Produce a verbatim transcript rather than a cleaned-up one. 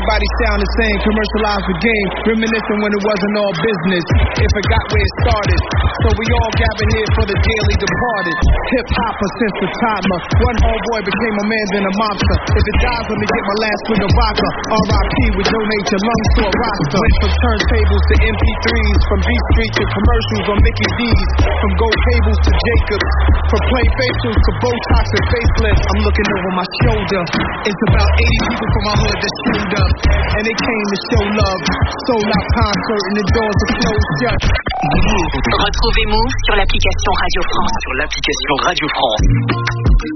everybody sound the same. Commercialize the game, reminiscing when it wasn't all business. If it got where it started, so we all gathered here for the dearly departed. Hip hopper since the timer. One homeboy became a man, then a mobster. If it dies, let me get my last swing of vodka. R I P would donate your lungs to a roster. Went from turntables to M P threes, from B Street to commercials on Mickey D's, from gold cables to Jacobs, from plain facials to Botox and facelifts. I'm looking over my shoulder. It's about eighty people from my hood that showed up, and they came to show love. Sold out concert and the doors are closed shut. Retrouvez Move sur l'application Radio France. Sur l'application Radio France.